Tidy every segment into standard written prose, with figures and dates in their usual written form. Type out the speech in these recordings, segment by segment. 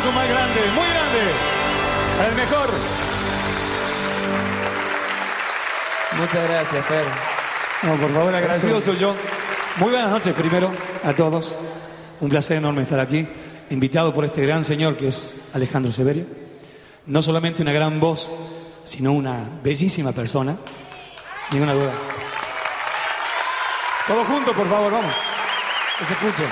aplauso más grande, muy grande, al mejor. Muchas gracias, Fer. No, por favor, agradecido soy yo. Muy buenas noches primero a todos. Un placer enorme estar aquí, invitado por este gran señor que es Alejandro Severio. No solamente una gran voz, sino una bellísima persona. Ninguna duda. Todos juntos, por favor, vamos. Que se escuchen.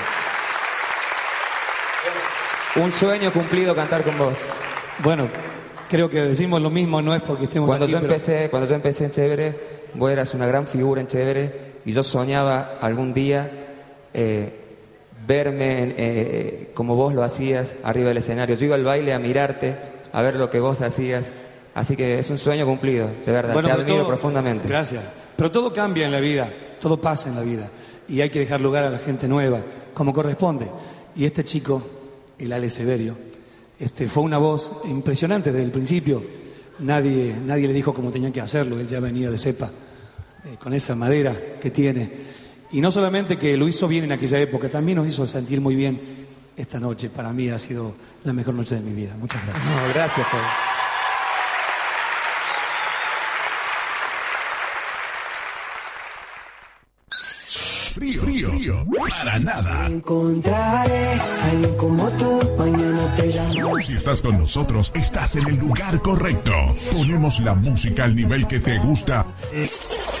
Un sueño cumplido cantar con vos. Bueno, creo que decimos lo mismo, no es porque estemos Cuando aquí, yo empecé en Chévere, vos eras una gran figura en Chévere y yo soñaba algún día verme como vos lo hacías arriba del escenario. Yo iba al baile a mirarte, a ver lo que vos hacías. Así que es un sueño cumplido, de verdad. Bueno, te admiro todo, profundamente. Gracias. Pero todo cambia en la vida, todo pasa en la vida. Y hay que dejar lugar a la gente nueva, como corresponde. Y este chico, el Ale Severio, fue una voz impresionante desde el principio. Nadie le dijo cómo tenía que hacerlo, él ya venía de cepa, con esa madera que tiene. Y no solamente que lo hizo bien en aquella época, también nos hizo sentir muy bien esta noche. Para mí ha sido la mejor noche de mi vida. Muchas gracias. No, gracias, Fer. Frío, para nada. Encontraré a alguien como tú, mañana te llamo. Si estás con nosotros, estás en el lugar correcto. Ponemos la música al nivel que te gusta.